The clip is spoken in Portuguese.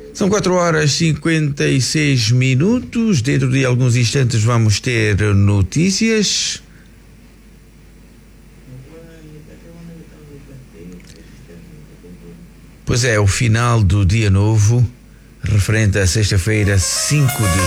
São 4h56. Dentro de alguns instantes vamos ter notícias. Pois é, o final do dia novo, referente à sexta-feira, 5 de